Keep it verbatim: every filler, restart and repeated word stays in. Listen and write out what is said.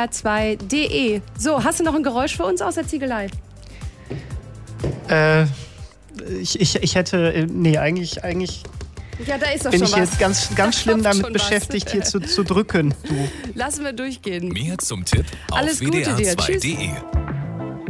r zwei punkt de. So, hast du noch ein Geräusch für uns aus der Ziegelei? Äh, ich, ich, ich hätte, nee, eigentlich, eigentlich ja, da ist doch bin schon ich was. jetzt ganz, ganz schlimm damit schon beschäftigt, was. hier zu, zu drücken. Du. Lassen wir durchgehen. Mehr zum Tipp auf Alles w Gute d r dir. zwei punkt Tschüss. de.